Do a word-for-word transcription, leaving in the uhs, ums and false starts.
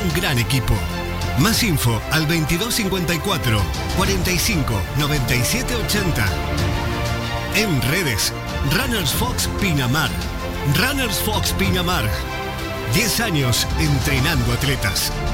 un gran equipo. Más info al veintidós cincuenta y cuatro, cuarenta y cinco, noventa y siete ochenta. En redes, Runners Fox Pinamar. Runners Fox Pinamar. diez años entrenando atletas.